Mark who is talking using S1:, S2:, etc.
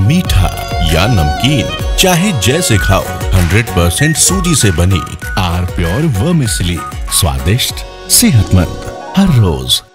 S1: मीठा या नमकीन, चाहे जैसे खाओ, 100% सूजी से बनी आर प्योर वर्मिसेली, स्वादिष्ट, सेहतमंद हर रोज।